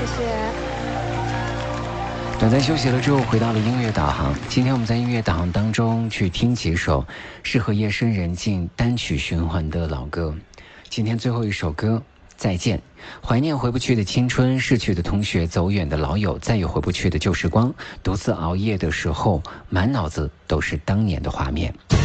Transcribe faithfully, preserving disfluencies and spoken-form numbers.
谢谢。 短暂休息了之后，回到了音乐导航。今天我们在音乐导航当中去听几首适合夜深人静单曲循环的老歌。今天最后一首歌，再见，怀念回不去的青春，逝去的同学，走远的老友，再也回不去的旧时光。独自熬夜的时候，满脑子都是当年的画面。